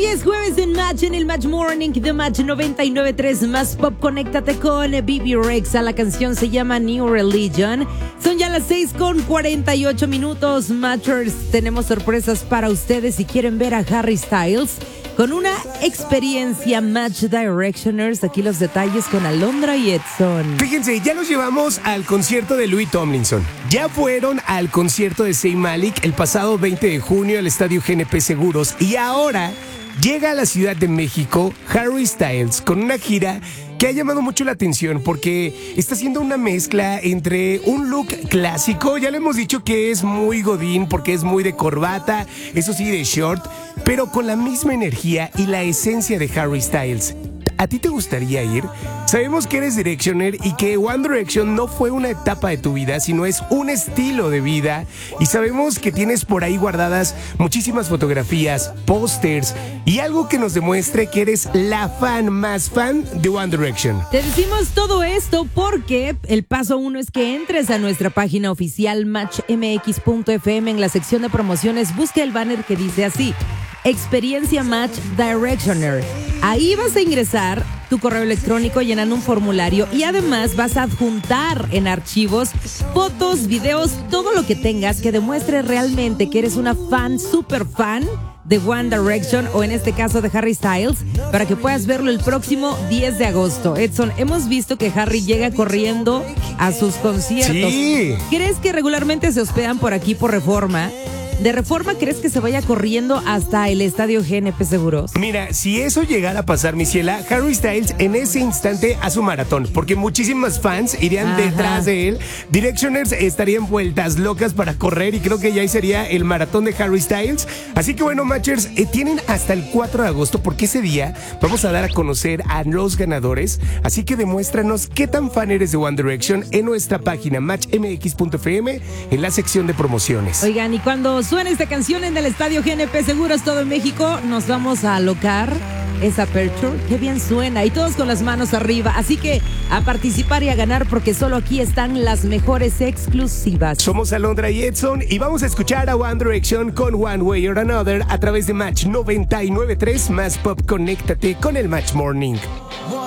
Hoy es jueves en Match, en el Match Morning de Match 99.3 más Pop. Conéctate con Bibi Rexha. La canción se llama New Religion. Son ya las 6:48 Matchers, tenemos sorpresas para ustedes si quieren ver a Harry Styles con una experiencia Match Directioners. Aquí los detalles con Alondra y Edson. Fíjense, ya los llevamos al concierto de Louis Tomlinson. Ya fueron al concierto de Zayn Malik el pasado 20 de junio al estadio GNP Seguros. Y ahora llega a la Ciudad de México Harry Styles con una gira que ha llamado mucho la atención porque está haciendo una mezcla entre un look clásico, ya le hemos dicho que es muy godín porque es muy de corbata, eso sí, de short, pero con la misma energía y la esencia de Harry Styles. ¿A ti te gustaría ir? Sabemos que eres Directioner y que One Direction no fue una etapa de tu vida, sino es un estilo de vida. Y sabemos que tienes por ahí guardadas muchísimas fotografías, pósters y algo que nos demuestre que eres la fan más fan de One Direction. Te decimos todo esto porque el paso 1 es que entres a nuestra página oficial matchmx.fm. En la sección de promociones busca el banner que dice así: Experiencia Match Directioner. Ahí vas a ingresar tu correo electrónico llenando un formulario y además vas a adjuntar en archivos fotos, videos, todo lo que tengas que demuestre realmente que eres una fan, super fan de One Direction, o en este caso de Harry Styles, para que puedas verlo el próximo 10 de agosto. Edson, hemos visto que Harry llega corriendo a sus conciertos. Sí. ¿Crees que regularmente se hospedan por aquí por Reforma? ¿De Reforma crees que se vaya corriendo hasta el estadio GNP Seguros? Mira, si eso llegara a pasar, mi ciela, Harry Styles en ese instante hace un maratón, porque muchísimas fans irían detrás de él. Directioners estarían vueltas locas para correr y creo que ya ahí sería el maratón de Harry Styles. Así que bueno, Matchers, tienen hasta el 4 de agosto porque ese día vamos a dar a conocer a los ganadores. Así que demuéstranos qué tan fan eres de One Direction en nuestra página matchmx.fm en la sección de promociones. Oigan, y cuando suena esta canción en el estadio GNP Seguros todo en México, nos vamos a alocar esa Aperture. Qué bien suena, y todos con las manos arriba. Así que a participar y a ganar, porque solo aquí están las mejores exclusivas. Somos Alondra y Edson y vamos a escuchar a One Direction con One Way or Another a través de Match 99.3 más Pop. Conéctate con el Match Morning.